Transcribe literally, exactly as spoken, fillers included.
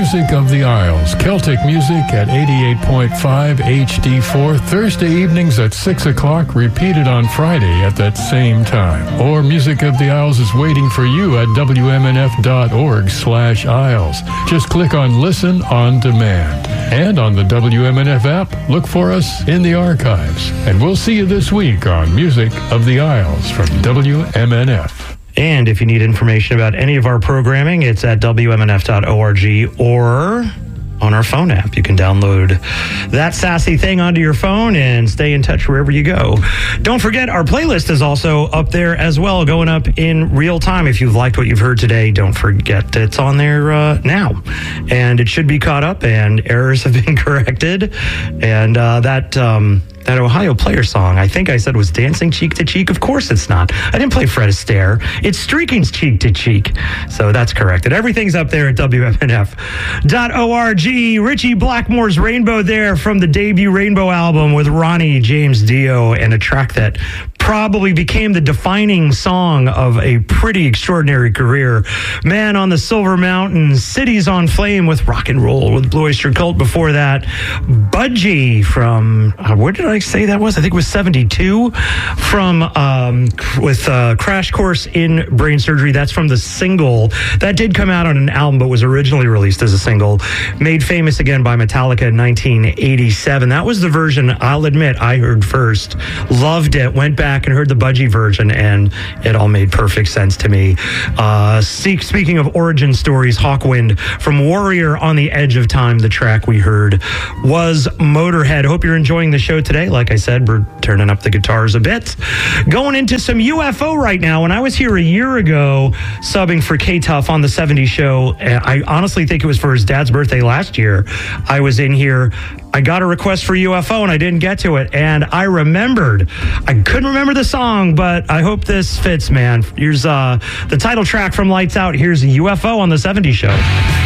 Music of the Isles, Celtic music at eighty-eight point five H D four, Thursday evenings at six o'clock, repeated on Friday at that same time. Or Music of the Isles is waiting for you at W M N F dot org slash Isles. Just click on Listen on Demand. And on the W M N F app, look for us in the archives. And we'll see you this week on Music of the Isles from W M N F. And if you need information about any of our programming, it's at W M N F dot org or on our phone app. You can download that sassy thing onto your phone and stay in touch wherever you go. Don't forget, our playlist is also up there as well, going up in real time. If you've liked what you've heard today, don't forget it's on there uh, now. And it should be caught up, and errors have been corrected. And uh, that... Um, That Ohio Player song, I think I said was Dancing Cheek to Cheek. Of course it's not. I didn't play Fred Astaire. It's Streaking Cheek to Cheek. So that's corrected. Everything's up there at W M N F dot org. Richie Blackmore's Rainbow there from the debut Rainbow album with Ronnie James Dio, and a track that probably became the defining song of a pretty extraordinary career. Man on the Silver Mountains, Cities on Flame with Rock and Roll with Blue Oyster Cult. Before that, Budgie from, uh, where did I say that was? I think it was seventy-two from, um, with uh, Crash Course in Brain Surgery. That's from the single that did come out on an album, but was originally released as a single. Made famous again by Metallica in nineteen eighty-seven. That was the version, I'll admit, I heard first. Loved it. Went back and heard the Budgie version, and it all made perfect sense to me. Uh, speaking of origin stories, Hawkwind from Warrior on the Edge of Time, the track we heard was Motorhead. Hope you're enjoying the show today. Like I said, we're turning up the guitars a bit. Going into some U F O right now. When I was here a year ago, subbing for K-Tuff on the seventies show, I honestly think it was for his dad's birthday last year. I was in here. I got a request for U F O and I didn't get to it. And I remembered. I couldn't remember the song, but I hope this fits, man. Here's uh, the title track from Lights Out. Here's U F O on the seventies show.